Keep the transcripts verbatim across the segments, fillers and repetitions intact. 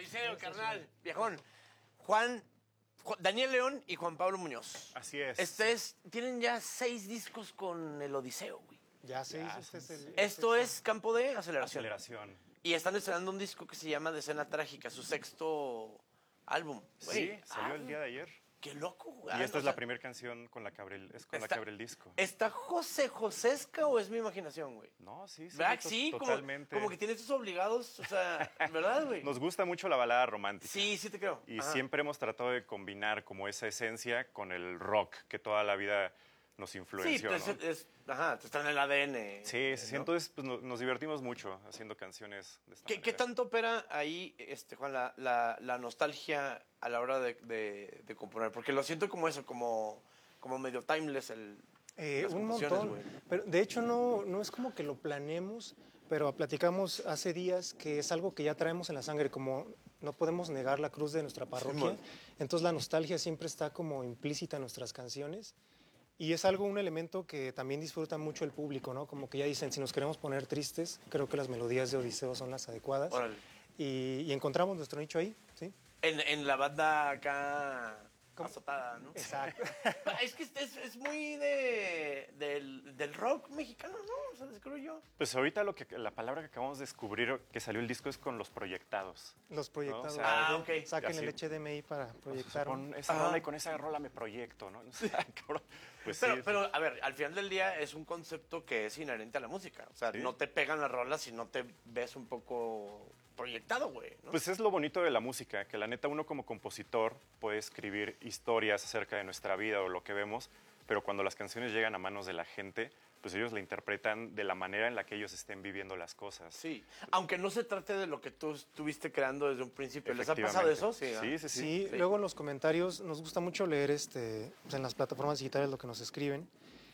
Odiseo, carnal, viejón. Juan, Ju- Daniel León y Juan Pablo Muñoz. Así es. Este es, tienen ya seis discos con el Odiseo, güey. Ya seis, Ya, este es el... Esto es campo de aceleración. Aceleración. Y están estrenando un disco que se llama De Escena Trágica, su sexto álbum. Sí, Güey, salió ah, el día de ayer. Qué loco, güey. Y esta O es la sea, primera canción con la que abre el, es con la está- que abre el disco. ¿Está José Josesca o es mi imaginación, güey? No, sí, sí. ¿Verdad que to- sí? Como, Totalmente. como que tiene estos obligados, o sea, ¿verdad, güey? Nos gusta mucho la balada romántica. Sí, sí te creo. Y Ajá. siempre hemos tratado de combinar como esa esencia con el rock que toda la vida nos Sí, influenció, pues ¿no? es, es- ajá, está en el A D N. Sí, sí, sí. ¿no? Entonces pues, no- nos divertimos mucho haciendo canciones de esta ¿Qué, ¿Qué manera. tanto opera ahí, este, Juan, la, la, la nostalgia a la hora de, de- de componer? Porque lo siento como eso, como, como medio timeless el, Eh, las un composiciones, montón. güey. Pero de hecho no, no es como que lo planeemos, pero platicamos hace días que es algo que ya traemos en la sangre, como no podemos negar la cruz de nuestra parroquia. Simón. Entonces la nostalgia siempre está como implícita en nuestras canciones. Y es algo, un elemento que también disfruta mucho el público, ¿no? Como que ya dicen, si nos queremos poner tristes, creo que las melodías de Odiseo son las adecuadas. Órale. Y, y encontramos nuestro nicho ahí, ¿sí? En, en la banda acá ¿Cómo? azotada, ¿no? Exacto. Es que es, es muy de, del, del rock mexicano, ¿no? O sea, les creo yo. Pues ahorita lo que, la palabra que acabamos de descubrir que salió el disco es con los proyectados. Los proyectados. No, o sea, Ah, ok. Saquen así. el H D M I para proyectar. Con esa Ajá. rola y con esa rola me proyecto, ¿no? O sea, cabrón. Pues Pero, sí. pero, a ver, al final del día es un concepto que es inherente a la música. O sea, Sí. no te pegan las rolas si no te ves un poco proyectado, güey, ¿no? Pues es lo bonito de la música, que la neta uno como compositor puede escribir historias acerca de nuestra vida o lo que vemos, pero cuando las canciones llegan a manos de la gente, pues ellos la interpretan de la manera en la que ellos estén viviendo las cosas. Sí, aunque no se trate de lo que tú estuviste creando desde un principio. ¿Les ha pasado Efectivamente. eso? Sí, ¿verdad? sí, sí, sí. Sí, Sí. luego en los comentarios nos gusta mucho leer este, pues en las plataformas digitales lo que nos escriben.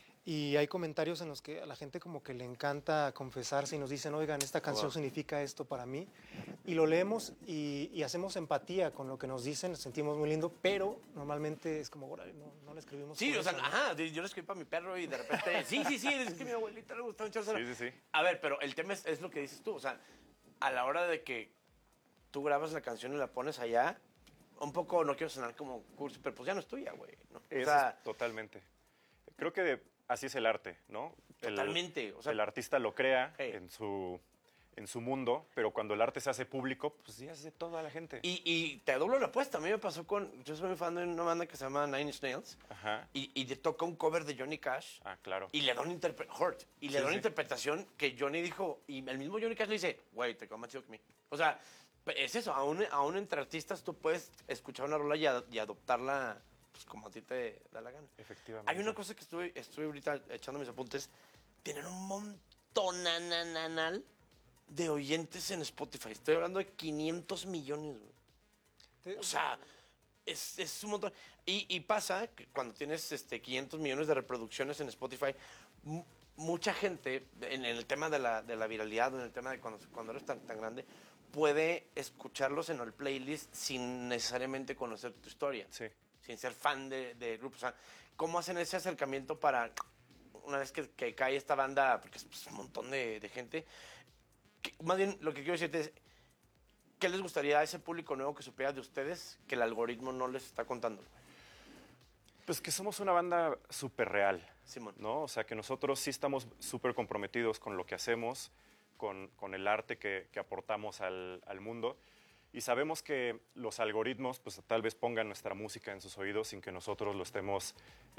Y hay comentarios en los que a la gente como que le encanta confesarse y nos dicen, oigan, esta canción Wow. significa esto para mí. Y lo leemos y, y hacemos empatía con lo que nos dicen, nos sentimos muy lindo, pero normalmente es como, órale, no, no le escribimos. Sí, por o sea, eso, ¿no? ajá, yo lo escribí para mi perro y de repente, sí, sí, sí, es que a mi abuelita le gustaba echársela. Sí, sí, sí. A ver, pero el tema es, es lo que dices tú, o sea, a la hora de que tú grabas la canción y la pones allá, un poco, no quiero sonar como cursi, pero pues ya no es tuya, güey, ¿no? O Eso sea, es totalmente. Creo que de- así es el arte, ¿no? El- Totalmente, o sea- el artista lo crea Hey. en su en su mundo, pero cuando el arte se hace público, pues ya es de toda la gente. y, y te doblo la apuesta, a mí me pasó con, yo soy muy fan de una banda que se llama Nine Inch Nails, Ajá. y, y le toca un cover de Johnny Cash, Ah, claro. y le da una interpretación, y le Sí, da una sí. interpretación que Johnny dijo, y el mismo Johnny Cash le dice, güey, te quedó más chido que mí. O sea, es eso, aún, aún entre artistas tú puedes escuchar una rola y, ad- y adoptarla pues, como a ti te da la gana. Efectivamente. Hay una cosa que estuve, estuve ahorita echando mis apuntes, tienen un montón nananal de oyentes en Spotify. Estoy hablando de quinientos millones, güey. Te- O sea, es, es un montón. Y, y pasa que cuando tienes este, quinientos millones de reproducciones en Spotify, mu- mucha gente, en, en el tema de la, de la viralidad, en el tema de cuando, cuando eres tan, tan grande, puede escucharlos en el playlist sin necesariamente conocer tu historia. Sí. Sin ser fan de, de grupos. O sea, ¿cómo hacen ese acercamiento para, una vez que, que cae esta banda, porque es pues, un montón de, de gente, que- más bien lo que quiero decirte es, ¿qué les gustaría a ese público nuevo que supiera de ustedes que el algoritmo no les está contando? Pues que somos una banda súper real, Simón. ¿no? O sea, que nosotros sí estamos súper comprometidos con lo que hacemos, con, con el arte que, que aportamos al, al mundo. Y sabemos que los algoritmos, pues tal vez pongan nuestra música en sus oídos sin que nosotros lo estemos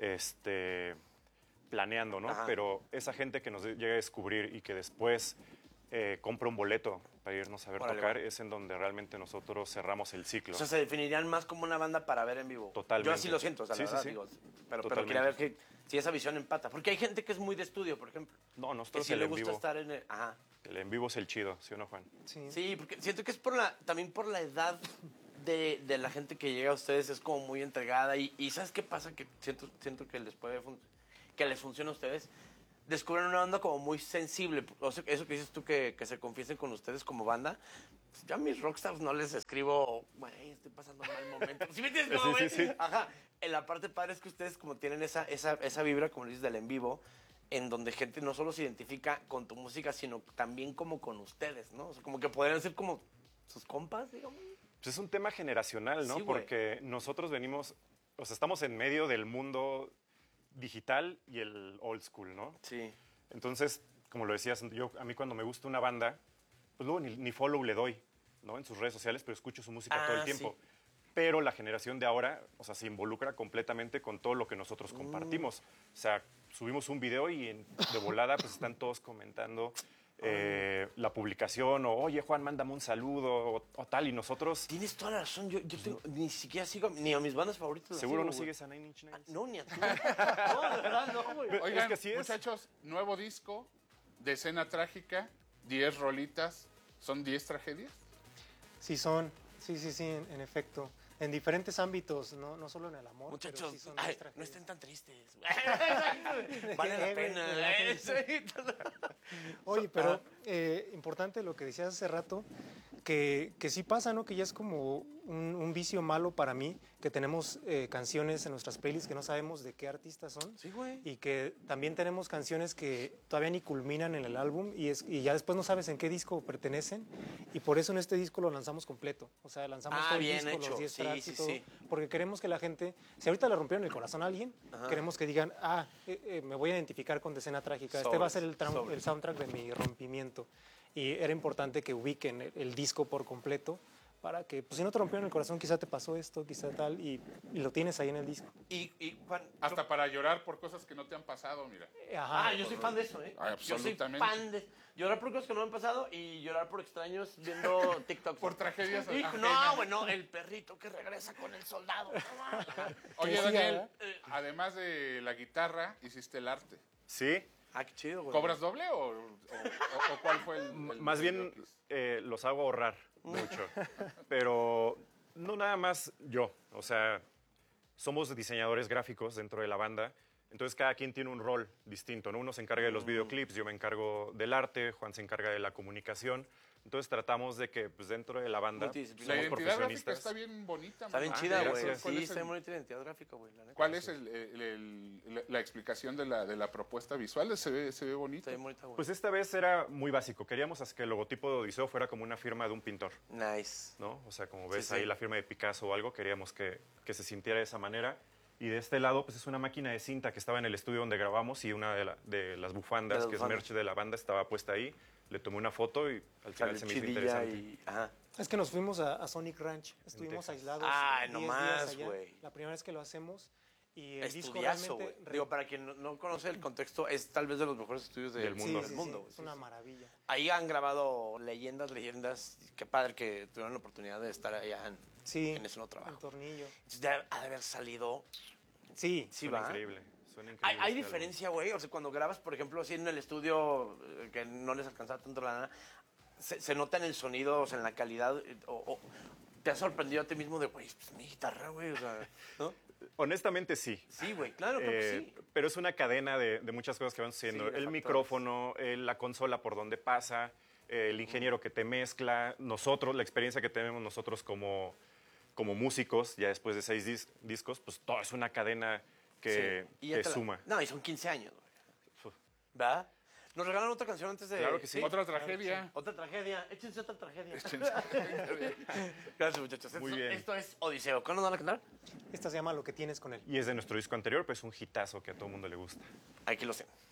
este, planeando, ¿no? Ajá. Pero esa gente que nos llega a descubrir y que después eh, compra un boleto para irnos a ver Órale, tocar, va. es en donde realmente nosotros cerramos el ciclo. O sea, se definirían más como una banda para ver en vivo. Totalmente. Yo así lo siento, o sea, Sí, la sí, verdad, sí. digo. Pero, pero Totalmente. quería ver que, si esa visión empata. Porque hay gente que es muy de estudio, por ejemplo. No, Que nosotros sí el le en gusta vivo. estar en el... Ajá. El en vivo es el chido, ¿sí o no, Juan? Sí. Sí, porque siento que es por la, también por la edad de, de la gente que llega a ustedes, es como muy entregada. Y, y ¿sabes qué pasa? Que siento, siento que les puede fun- que les funciona a ustedes. Descubren una banda como muy sensible. O sea, eso que dices tú, que, que se confiesen con ustedes como banda. Pues yo a mis rockstars no les escribo, güey, estoy pasando un mal momento. ¿Sí me entiendes? Sí, Como, sí, güey, sí. Ajá. En la parte padre es que ustedes como tienen esa, esa, esa vibra, como dices, del en vivo, en donde gente no solo se identifica con tu música, sino también como con ustedes, ¿no? O sea, como que podrían ser como sus compas, digamos. Pues es un tema generacional, ¿no? Sí, güey. Porque nosotros venimos, o sea, estamos en medio del mundo digital y el old school, ¿no? Sí. Entonces, como lo decías, yo, a mí cuando me gusta una banda, pues luego ni, ni follow le doy, ¿no? En sus redes sociales, pero escucho su música Ah, todo el tiempo. sí. Pero la generación de ahora, o sea, se involucra completamente con todo lo que nosotros compartimos. O sea, subimos un video y en- de volada pues están todos comentando eh, la publicación o, oye, Juan, mándame un saludo o, o tal. Y nosotros, Tienes toda la razón. Yo, yo tengo- ni siquiera sigo ni a mis bandas favoritas. las seguro sigo, no güey. sigues a Nine Inch Ah, Nails. no, ni a ti. No, de verdad, no, güey. Pero- Oigan, que así es. muchachos, nuevo disco de Escena Trágica, diez rolitas, ¿son diez tragedias? Sí son, sí, sí, sí, en, en efecto. En diferentes ámbitos, no, no solo en el amor. pero Muchachos, sí son ay, diez no tragedias. estén tan tristes. Vale la Eh, güey, pena. relájense. eh, sí. Oye, pero eh, importante lo que decías hace rato, que, que sí pasa, ¿no? Que ya es como un, un vicio malo para mí, que tenemos eh, canciones en nuestras playlists que no sabemos de qué artistas son. Sí, güey. Y que también tenemos canciones que todavía ni culminan en el álbum y, es, y ya después no sabes en qué disco pertenecen. Y por eso en este disco lo lanzamos completo. O sea, lanzamos Ah, todo el bien disco, hecho. los diez Sí, tracks sí, y todo. sí. Porque queremos que la gente, si ahorita le rompieron el corazón a alguien, Ajá. queremos que digan, ah, eh, eh, me voy a identificar con Decena Trágica. Este va a ser el, Sobres, tram- sobres. el soundtrack de mi rompimiento. Y era importante que ubiquen el, el disco por completo para que, pues si no te rompieron el corazón, quizá te pasó esto, quizá tal, y, y lo tienes ahí en el disco. Y, y Juan. Hasta para llorar por cosas que no te han pasado, mira. Eh, Ajá. Ah, yo soy fan de eso, ¿eh? Ah, Yo soy absolutamente. fan de llorar por cosas que no me han pasado y llorar por extraños viendo TikTok. Por tragedias Hijo, ajenas. no, bueno, el perrito que regresa con el soldado. No, mames. Oye, Sí, Daniel, ¿verdad? eh, además de la guitarra, hiciste el arte. Sí, Ah, qué chido, güey. ¿Cobras doble o, o- o- o cuál fue el, el- más el bien videoclip? eh, los hago ahorrar mucho. Pero no nada más yo. O sea, somos diseñadores gráficos dentro de la banda. Entonces cada quien tiene un rol distinto, ¿no? Uno se encarga de los videoclips, yo me encargo del arte, Juan se encarga de la comunicación. Entonces tratamos de que pues, dentro de la banda pues, Multidisciplinar. La somos identidad gráfica profesionistas. está bien bonita. Está bien mamá. chida, Ah, güey. gracias. ¿Cuál Sí, es está el- muy bonita identidad gráfica, güey. la neta. ¿Cuál es el- el- el- la- la explicación de la, de la propuesta visual? Se ve, se ve bonito. Está bien bonita, güey. Pues esta vez era muy básico. Queríamos hacer que el logotipo de Odiseo fuera como una firma de un pintor, Nice. ¿no? O sea, como Sí, ves sí. ahí la firma de Picasso o algo, queríamos que, que se sintiera de esa manera. Y de este lado, pues es una máquina de cinta que estaba en el estudio donde grabamos y una de, la- de las bufandas, De las que es bufandas. merch de la banda, estaba puesta ahí. Le tomé una foto y al final Sale se me hizo chidilla interesante. y... Ajá. Es que nos fuimos a, a Sonic Ranch, estuvimos Texas. aislados. Ay, diez no días más, allá. güey. La primera vez que lo hacemos y el disco Estudiazo, güey. realmente... Digo, para quien no, no conoce el contexto, es tal vez de los mejores estudios del Del Sí, mundo. sí, del sí, mundo, güey. es una maravilla. Ahí han grabado leyendas, leyendas. Qué padre que tuvieron la oportunidad de estar allá en, Sí, en ese nuevo trabajo. el tornillo. Entonces, de ha de haber salido. Sí, Sí, Suena va. increíble. Suena ¿Hay, increíble hay este álbum. diferencia, güey? O sea, cuando grabas, por ejemplo, así en el estudio, eh, que no les alcanzaba tanto la lana, ¿se, se nota en el sonido, o sea, en la calidad? eh, O, o te has sorprendido a ti mismo de, güey, pues mi guitarra, güey, o sea, ¿no? Honestamente, sí. Sí, güey, claro, creo que Eh, sí. Pero es una cadena de, de muchas cosas que van sucediendo. Sí, de el factores. micrófono, eh, la consola por donde pasa, eh, el ingeniero que te mezcla, nosotros, la experiencia que tenemos nosotros como, como músicos, ya después de seis dis- discos, pues todo es una cadena que, Sí. Y ya que te la- suma. No, y son quince años, güey. Uf. ¿Verdad? ¿Nos regalan otra canción antes de...? Claro que sí. Otra tragedia. Otra tragedia. Échense otra tragedia. Gracias, muchachos. Muy esto, bien. Esto es Odiseo. ¿Cuándo nos van a cantar? esta se llama Lo que tienes con él. Y es de nuestro disco anterior, pues un hitazo que a todo el mundo le gusta. Aquí lo sé.